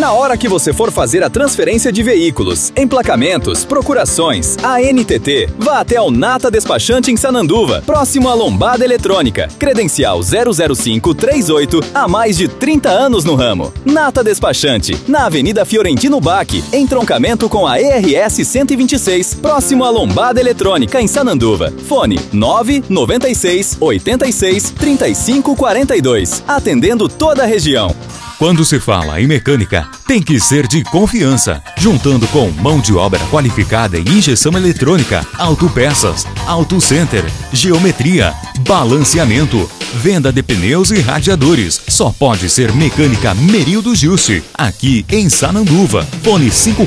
Na hora que você for fazer a transferência de veículos, emplacamentos, procurações, ANTT, vá até o Nata Despachante em Sananduva, próximo à Lombada Eletrônica, credencial 00538, há mais de 30 anos no ramo. Nata Despachante, na Avenida Fiorentino Bach, entroncamento com a ERS 126, próximo à Lombada Eletrônica em Sananduva. Fone 996 86 35 42, atendendo toda a região. Quando se fala em mecânica, tem que ser de confiança, juntando com mão de obra qualificada em injeção eletrônica, autopeças, auto center, geometria, balanceamento, venda de pneus e radiadores. Só pode ser Mecânica Merildo Jussi, aqui em Sananduva. Fone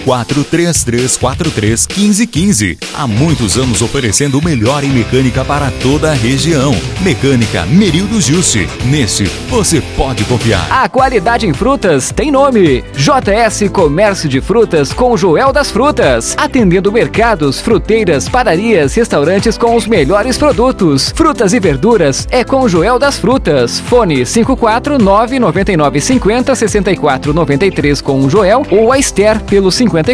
5433431515. Há muitos anos oferecendo o melhor em mecânica para toda a região. Mecânica Merildo Jussi. Nesse, você pode confiar. A qualidade em frutas tem nome. JS Comércio de Frutas com Joel das Frutas. Atendendo mercados, fruteiras, padarias, restaurantes com os melhores produtos. Frutas e verduras é com Joel das Frutas. Fone 549-9950-6493 com o Joel ou a Esther pelo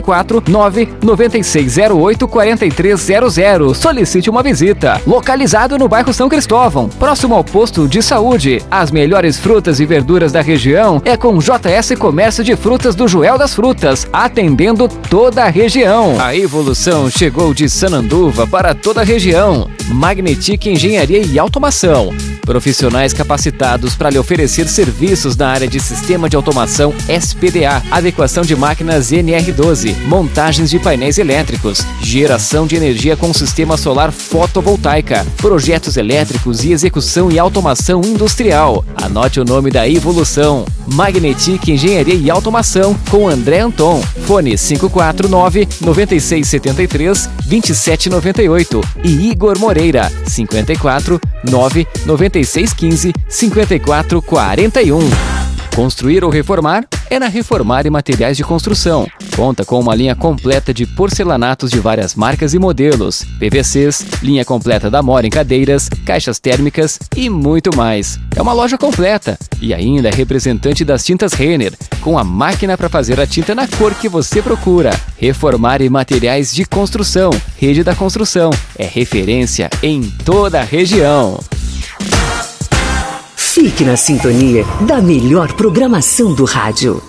549-9608-4300. Solicite uma visita. Localizado no bairro São Cristóvão, próximo ao posto de saúde. As melhores frutas e verduras da região é com JS Comércio de Frutas do Joel das Frutas, atendendo toda a região. A evolução chegou de Sananduva para toda a região. Magnetic Engenharia e Automação. Profissionais capacitados para lhe oferecer serviços na área de Sistema de Automação SPDA, adequação de máquinas NR12, montagens de painéis elétricos, geração de energia com sistema solar fotovoltaica, projetos elétricos e execução e automação industrial. Anote o nome da evolução. Magnetic Engenharia e Automação com André Anton. Fone 549-9673-2798 e Igor Moreira 549-9615-5441. Construir ou reformar? É na Reformar e Materiais de Construção. Conta com uma linha completa de porcelanatos de várias marcas e modelos, PVCs, linha completa da Mora em cadeiras, caixas térmicas e muito mais. É uma loja completa e ainda é representante das tintas Renner, com a máquina para fazer a tinta na cor que você procura. Reformar e Materiais de Construção. Rede da Construção. É referência em toda a região. Fique na sintonia da melhor programação do rádio.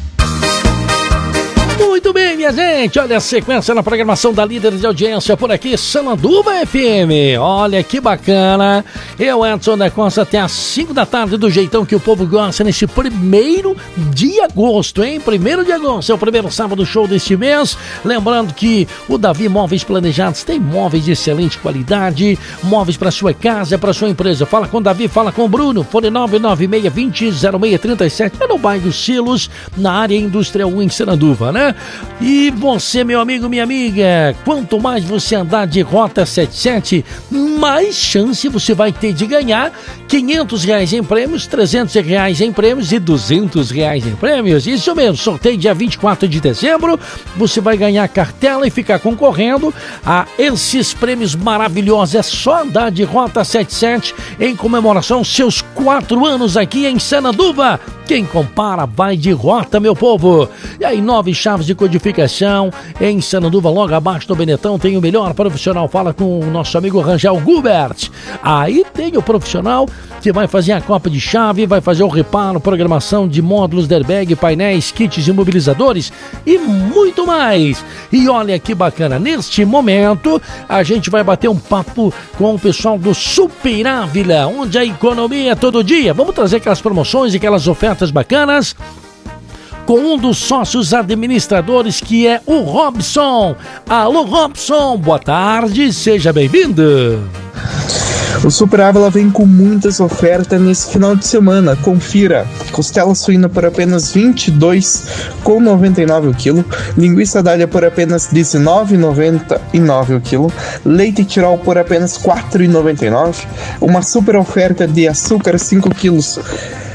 Muito bem, minha gente, olha a sequência na programação da líder de audiência por aqui, Sananduva FM. Olha que bacana. Eu, Edson da Costa, até às 5 da tarde, do jeitão que o povo gosta, neste 1º de agosto, hein? 1º de agosto, é o primeiro sábado show deste mês. Lembrando que o Davi Móveis Planejados tem móveis de excelente qualidade, móveis para sua casa, para sua empresa. Fala com o Davi, fala com o Bruno, fone 996200637, é no bairro Silos, na área industrial em Sananduva, né? E você, meu amigo, minha amiga, quanto mais você andar de Rota 77, mais chance você vai ter de ganhar R$500 em prêmios, R$300 em prêmios e R$200 em prêmios. Isso mesmo, sorteio dia 24 de dezembro, você vai ganhar cartela e ficar concorrendo a esses prêmios maravilhosos. É só andar de Rota 77 em comemoração aos seus 4 anos aqui em Sananduva. Quem compara vai de Rota, meu povo. E aí, 9 chaves de codificação em Sananduva, logo abaixo do Benetão, tem o melhor profissional. Fala com o nosso amigo Rangel Gubert. Aí tem o profissional que vai fazer a copa de chave, vai fazer o reparo, programação de módulos de airbag, painéis, kits imobilizadores e muito mais. E olha que bacana, neste momento a gente vai bater um papo com o pessoal do Super Ávila, onde a economia é todo dia. Vamos trazer aquelas promoções e aquelas ofertas bacanas com um dos sócios administradores, que é o Robson. Alô, Robson, boa tarde, seja bem-vindo. O Super Ávila vem com muitas ofertas nesse final de semana. Confira: costela suína por apenas R$ 22,99 o quilo, linguiça dália por apenas R$ 19,99 o quilo, leite Tirol por apenas R$ 4,99, uma super oferta de açúcar 5 quilos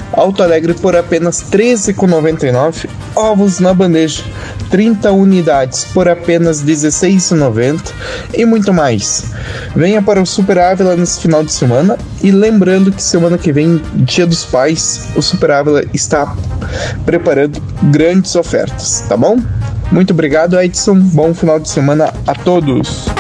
Alto Alegre por apenas R$ 13,99. Ovos na bandeja, 30 unidades por apenas R$ 16,90 e muito mais. Venha para o Super Ávila nesse final de semana e lembrando que semana que vem, Dia dos Pais, o Super Ávila está preparando grandes ofertas, tá bom? Muito obrigado, Edson. Bom final de semana a todos.